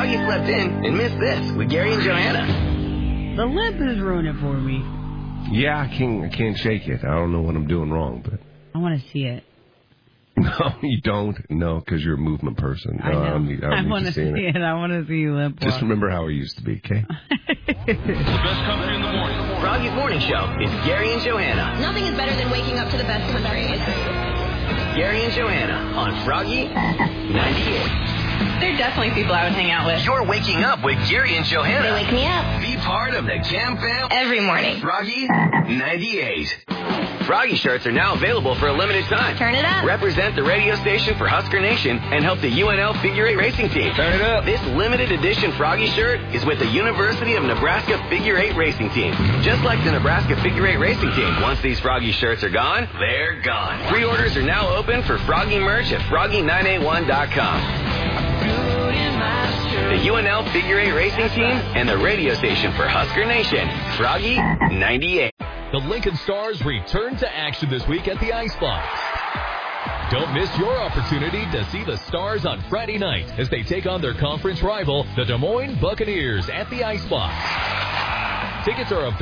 you slept in and missed this with Gary and Johanna. The limp is ruining it for me. Yeah, I can't shake it. I don't know what I'm doing wrong, but I want to see it. no, you don't. No, because you're a movement person. No, I know. I want to see it. I want to see you limp. Just remember how it used to be, okay? The best country in the morning. Froggy's Morning Show is Gary and Johanna. Nothing is better than waking up to the best country. Gary and Johanna on Froggy 98. There are definitely people I would hang out with. You're waking up with Gary and Johanna. They wake me up. Be part of the Jam Fam Every morning. Froggy 98. Froggy shirts are now available for a limited time. Turn it up. Represent the radio station for Husker Nation and help the UNL Figure 8 racing team. Turn it up. This limited edition Froggy shirt is with the University of Nebraska Figure 8 racing team. Just like the Nebraska Figure 8 racing team, once these Froggy shirts are gone, they're gone. Pre-orders are now open for Froggy merch at Froggy981.com. The UNL Figure 8 racing team and the radio station for Husker Nation, Froggy 98. The Lincoln Stars return to action this week at the Icebox. Don't miss your opportunity to see the Stars on Friday night as they take on their conference rival, the Des Moines Buccaneers, at the Icebox. Tickets are available.